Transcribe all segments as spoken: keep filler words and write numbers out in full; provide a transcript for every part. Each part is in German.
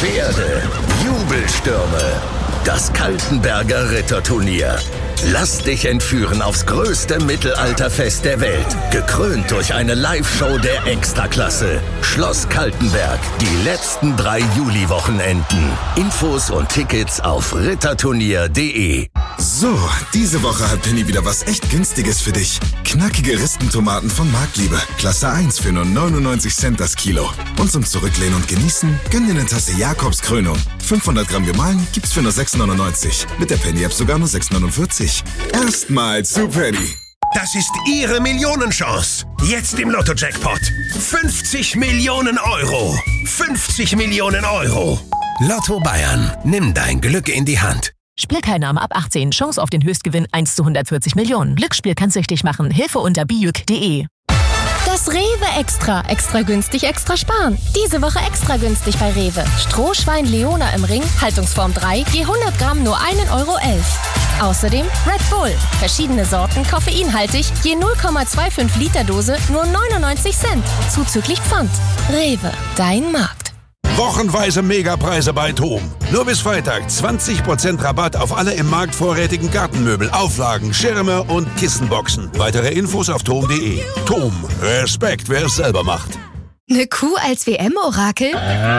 Pferde, Jubelstürme. Das Kaltenberger Ritterturnier. Lass dich entführen aufs größte Mittelalterfest der Welt. Gekrönt durch eine Live-Show der Extraklasse. Schloss Kaltenberg. Die letzten drei Juli-Wochenenden. Infos und Tickets auf ritterturnier punkt de. So, diese Woche hat Penny wieder was echt Günstiges für dich. Knackige Ristentomaten von Marktliebe. Klasse eins für nur neunundneunzig Cent das Kilo. Und zum Zurücklehnen und Genießen, gönn dir eine Tasse Jakobskrönung. fünfhundert Gramm gemahlen gibt's für nur sechs neunundneunzig. Mit der Penny-App sogar nur sechs neunundvierzig. Erstmal zu Penny. Das ist Ihre Millionenchance. Jetzt im Lotto-Jackpot. fünfzig Millionen Euro. fünfzig Millionen Euro. Lotto Bayern. Nimm dein Glück in die Hand. Spielteilnahme ab achtzehn. Chance auf den Höchstgewinn eins zu hundertvierzig Millionen. Glücksspiel kann süchtig machen. Hilfe unter bijuk punkt de. Das Rewe Extra. Extra günstig, extra sparen. Diese Woche extra günstig bei Rewe. Strohschwein Leona im Ring, Haltungsform drei, je hundert Gramm nur ein Euro elf. Außerdem Red Bull. Verschiedene Sorten, koffeinhaltig, je null Komma fünfundzwanzig Liter Dose, nur neunundneunzig Cent. Zuzüglich Pfand. Rewe, dein Markt. Wochenweise Megapreise bei TOM. Nur bis Freitag zwanzig Prozent Rabatt auf alle im Markt vorrätigen Gartenmöbel, Auflagen, Schirme und Kissenboxen. Weitere Infos auf tom punkt de. TOM. Respekt, wer es selber macht. Eine Kuh als W M-Orakel?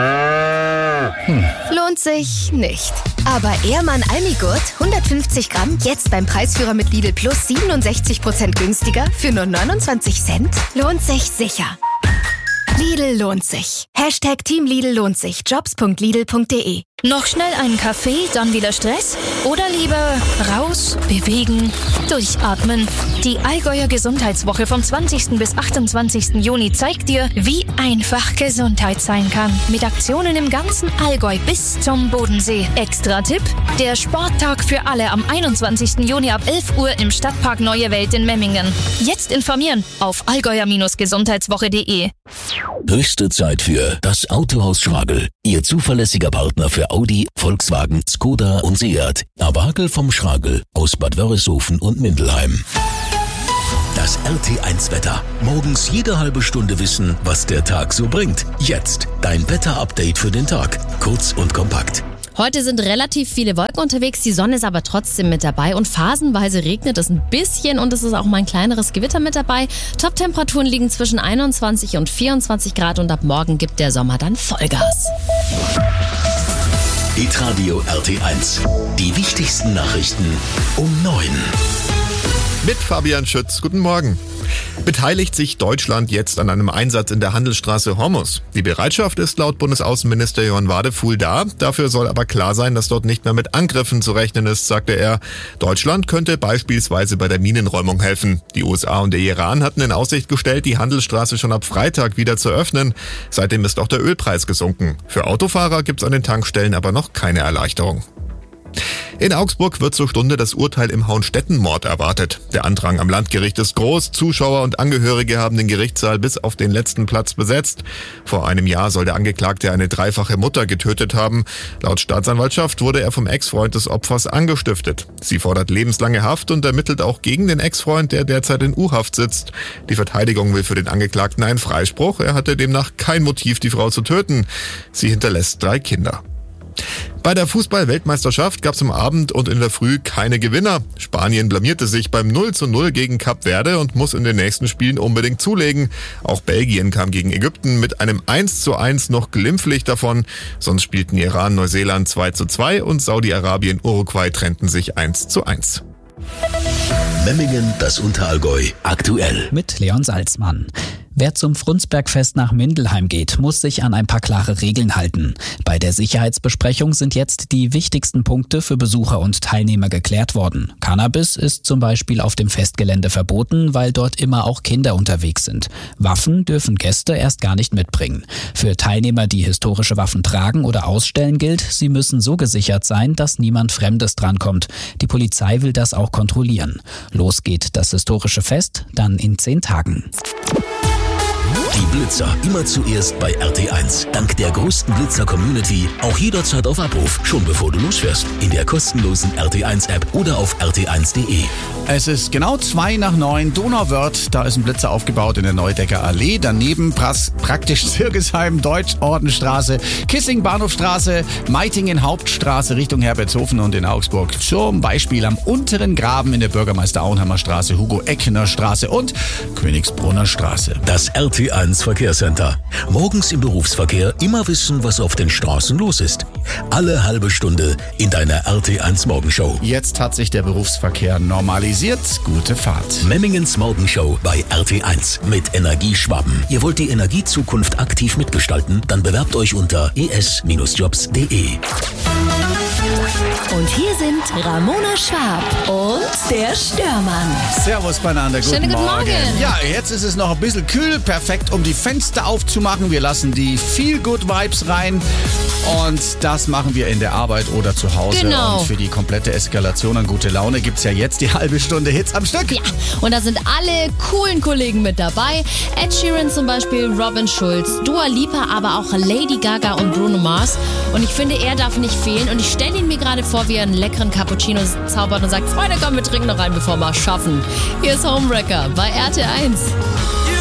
Hm. Lohnt sich nicht. Aber Ehrmann Almigurt, hundertfünfzig Gramm, jetzt beim Preisführer mit Lidl Plus siebenundsechzig Prozent günstiger für nur neunundzwanzig Cent? Lohnt sich sicher. Lidl lohnt sich. Hashtag Team Lidl lohnt sich. jobs punkt lidl punkt de. Noch schnell einen Kaffee, dann wieder Stress? Oder lieber raus, bewegen, durchatmen? Die Allgäuer Gesundheitswoche vom zwanzigsten bis achtundzwanzigsten Juni zeigt dir, wie einfach Gesundheit sein kann. Mit Aktionen im ganzen Allgäu bis zum Bodensee. Extra Tipp: der Sporttag für alle am einundzwanzigsten Juni ab elf Uhr im Stadtpark Neue Welt in Memmingen. Jetzt informieren auf allgäuer Gesundheitswoche punkt de. Höchste Zeit für das Autohaus Schragel. Ihr zuverlässiger Partner für Audi, Volkswagen, Skoda und Seat. Abagel vom Schragel aus Bad Wörishofen und Mindelheim. Das R T eins Wetter. Morgens jede halbe Stunde wissen, was der Tag so bringt. Jetzt dein Wetter-Update für den Tag. Kurz und kompakt. Heute sind relativ viele Wolken unterwegs, die Sonne ist aber trotzdem mit dabei und phasenweise regnet es ein bisschen und es ist auch mal ein kleineres Gewitter mit dabei. Top-Temperaturen liegen zwischen einundzwanzig und vierundzwanzig Grad und ab morgen gibt der Sommer dann Vollgas. Hitradio R T eins. Die wichtigsten Nachrichten um neun. Mit Fabian Schütz. Guten Morgen. Beteiligt sich Deutschland jetzt an einem Einsatz in der Handelsstraße Hormuz? Die Bereitschaft ist laut Bundesaußenminister Johann Wadefuhl da. Dafür soll aber klar sein, dass dort nicht mehr mit Angriffen zu rechnen ist, sagte er. Deutschland könnte beispielsweise bei der Minenräumung helfen. Die U S A und der Iran hatten in Aussicht gestellt, die Handelsstraße schon ab Freitag wieder zu öffnen. Seitdem ist auch der Ölpreis gesunken. Für Autofahrer gibt's an den Tankstellen aber noch keine Erleichterung. In Augsburg wird zur Stunde das Urteil im Hauenstetten-Mord erwartet. Der Andrang am Landgericht ist groß. Zuschauer und Angehörige haben den Gerichtssaal bis auf den letzten Platz besetzt. Vor einem Jahr soll der Angeklagte eine dreifache Mutter getötet haben. Laut Staatsanwaltschaft wurde er vom Ex-Freund des Opfers angestiftet. Sie fordert lebenslange Haft und ermittelt auch gegen den Ex-Freund, der derzeit in U-Haft sitzt. Die Verteidigung will für den Angeklagten einen Freispruch. Er hatte demnach kein Motiv, die Frau zu töten. Sie hinterlässt drei Kinder. Bei der Fußball-Weltmeisterschaft gab es am Abend und in der Früh keine Gewinner. Spanien blamierte sich beim null zu null gegen Kap Verde und muss in den nächsten Spielen unbedingt zulegen. Auch Belgien kam gegen Ägypten mit einem eins zu eins noch glimpflich davon. Sonst spielten Iran, Neuseeland zwei zu zwei und Saudi-Arabien, Uruguay trennten sich eins zu eins. Memmingen, das Unterallgäu, aktuell. Mit Leon Salzmann. Wer zum Frundsbergfest nach Mindelheim geht, muss sich an ein paar klare Regeln halten. Bei der Sicherheitsbesprechung sind jetzt die wichtigsten Punkte für Besucher und Teilnehmer geklärt worden. Cannabis ist zum Beispiel auf dem Festgelände verboten, weil dort immer auch Kinder unterwegs sind. Waffen dürfen Gäste erst gar nicht mitbringen. Für Teilnehmer, die historische Waffen tragen oder ausstellen, gilt, sie müssen so gesichert sein, dass niemand Fremdes drankommt. Die Polizei will das auch kontrollieren. Los geht das historische Fest dann in zehn Tagen. Die Blitzer immer zuerst bei R T eins. Dank der größten Blitzer-Community auch jederzeit auf Abruf, schon bevor du losfährst. In der kostenlosen R T eins App oder auf r t eins punkt d e. Es ist genau zwei nach neun, Donauwörth. Da ist ein Blitzer aufgebaut in der Neudecker Allee. Daneben pras- praktisch Zirgesheim, Deutsch-Ordenstraße, Kissing, Bahnhofstraße, Meitingen, Hauptstraße Richtung Herbertshofen und in Augsburg. Zum Beispiel am unteren Graben in der Bürgermeister-Auenheimer Straße, Hugo-Eckner Straße und Königsbrunner Straße. Das R T eins Verkehrscenter. Morgens im Berufsverkehr immer wissen, was auf den Straßen los ist. Alle halbe Stunde in deiner R T eins Morgenshow. Jetzt hat sich der Berufsverkehr normalisiert. Gute Fahrt. Memmingens Morgenshow bei R T eins mit Energieschwaben. Ihr wollt die Energiezukunft aktiv mitgestalten? Dann bewerbt euch unter e s Jobs punkt d e. Und hier sind Ramona Schwab und der Störmann. Servus beieinander, guten, Schönen guten Morgen. Morgen. Ja, jetzt ist es noch ein bisschen kühl, perfekt, um die Fenster aufzumachen. Wir lassen die Feel-Good-Vibes rein und das machen wir in der Arbeit oder zu Hause. Genau. Und für die komplette Eskalation an gute Laune gibt's ja jetzt die halbe Stunde Hits am Stück. Ja, und da sind alle coolen Kollegen mit dabei. Ed Sheeran zum Beispiel, Robin Schulz, Dua Lipa, aber auch Lady Gaga und Bruno Mars. Und ich finde, er darf nicht fehlen. Und ich stelle ihn mir gerade vor, wie er einen leckeren Cappuccino zaubert und sagt, Freunde, komm, wir trinken noch einen, bevor wir schaffen. Hier ist Homewrecker bei R T eins.